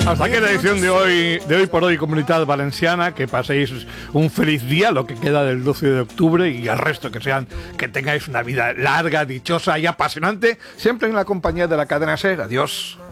Hasta aquí la edición de hoy por hoy, Comunidad Valenciana. Que paséis un feliz día, lo que queda del 12 de octubre, y el resto que tengáis una vida larga, dichosa y apasionante, siempre en la compañía de la cadena SER. Adiós.